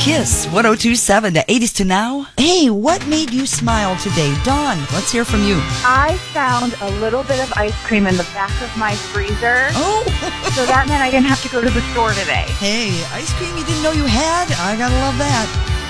Kiss 102.7, the 80s to now. Hey, what made you smile today? Dawn, let's hear from you. I found a little bit of ice cream in the back of my freezer. Oh, So that meant I didn't have to go to the store today. hey, ice cream you didn't know you had? I gotta love that.